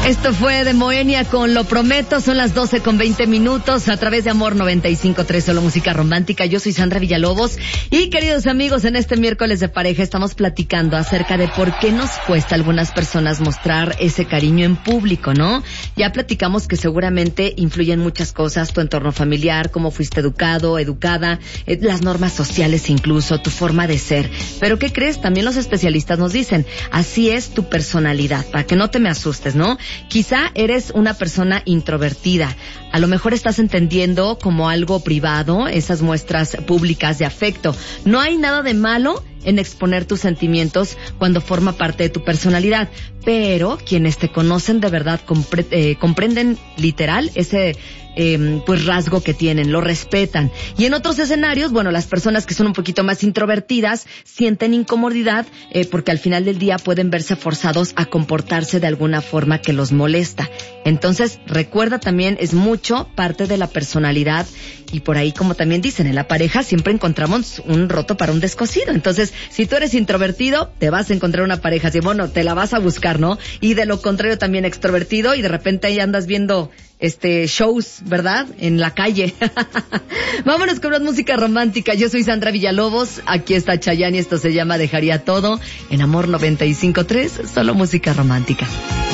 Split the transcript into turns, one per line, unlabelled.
Esto fue de Moenia con Lo Prometo. Son las 12:20 a través de Amor 95.3, solo música romántica. Yo soy Sandra Villalobos y, queridos amigos, en este miércoles de pareja estamos platicando acerca de por qué nos cuesta a algunas personas mostrar ese cariño en público, ¿no? Ya platicamos que seguramente influyen muchas cosas, tu entorno familiar, cómo fuiste educado, educada, las normas sociales incluso, tu forma de ser. Pero ¿qué crees? También los especialistas nos dicen, así es tu personalidad, para que no te me asustes, ¿no? Quizá eres una persona introvertida. A lo mejor estás entendiendo como algo privado esas muestras públicas de afecto. No hay nada de malo en exponer tus sentimientos cuando forma parte de tu personalidad, pero quienes te conocen de verdad comprenden literal ese pues rasgo que tienen, lo respetan. Y en otros escenarios, bueno, las personas que son un poquito más introvertidas sienten incomodidad porque al final del día pueden verse forzados a comportarse de alguna forma que los molesta. Entonces, recuerda también, es mucho parte de la personalidad, y por ahí, como también dicen, en la pareja siempre encontramos un roto para un descosido. Entonces, si tú eres introvertido, te vas a encontrar una pareja así, bueno, te la vas a buscar, ¿no? Y de lo contrario también extrovertido, y de repente ahí andas viendo shows, ¿verdad? En la calle. Vámonos con una música romántica. Yo soy Sandra Villalobos, aquí está Chayanne y esto se llama Dejaría Todo en Amor 95.3, solo música romántica.